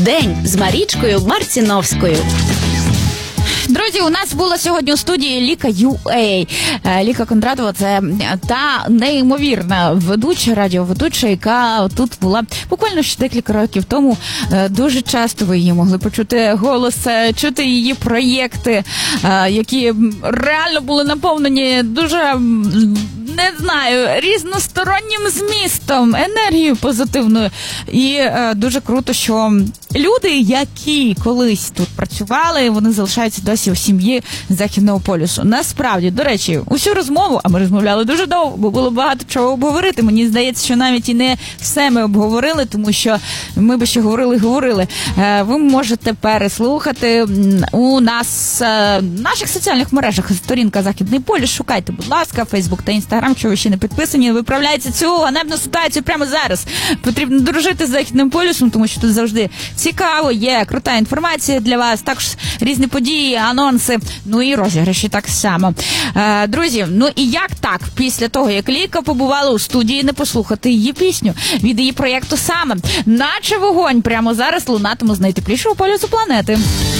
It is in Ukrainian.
День з Марічкою Марціновською. Друзі, у нас була сьогодні у студії Ліка Ю.Ей. Ліка Кондратова – це та неймовірна ведуча, радіоведуча, яка тут була буквально ще декілька років тому. Дуже часто ви її могли почути голос, чути її проєкти, які реально були наповнені дуже, не знаю, різностороннім змістом, енергією позитивною. І дуже круто, що люди, які колись тут працювали, вони залишаються досі у сім'ї Західного полюсу. Насправді, до речі, усю розмову, а ми розмовляли дуже довго, бо було багато чого обговорити. Мені здається, що навіть і не все ми обговорили, тому що ми би ще говорили. Ви можете переслухати у нас в наших соціальних мережах. Сторінка Західний полюс. Шукайте, будь ласка, Фейсбук та Інстаграм. Якщо ви ще не підписані, виправляйте цю ганебну ситуацію прямо зараз. Потрібно дружити з Західним полюсом, тому що тут завжди цікаво, є крута інформація для вас, також різні події, анонси, ну і розіграші так само. Друзі, ну і як так, після того, як Ліка побувала у студії, не послухати її пісню від її проєкту «Саме», наче вогонь, прямо зараз лунатиме з найтеплішого полюсу планети.